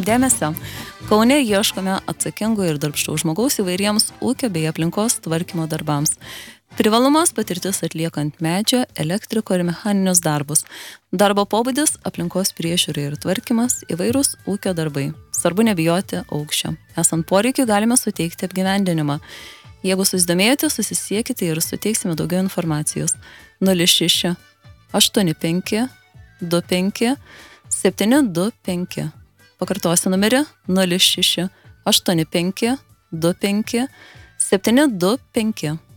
Dėmesio. Kaune ieškome atsakingų ir darbštaus žmogaus įvairiems ūkio bei aplinkos tvarkymo darbams. Privalumas patirtis atliekant medžio, elektriko ir mechaninius darbus. Darbo pobūdis - aplinkos priežiūra ir tvarkymas, įvairūs ūkio darbai. Svarbu nebijoti aukščio. Esant poreikiu galime suteikti apgyvendinimą. Jeigu susidomėjote, susisiekite ir suteiksime daugiau informacijos. 06 85 25 725. Pakartosiu numerį 06 85 25 725.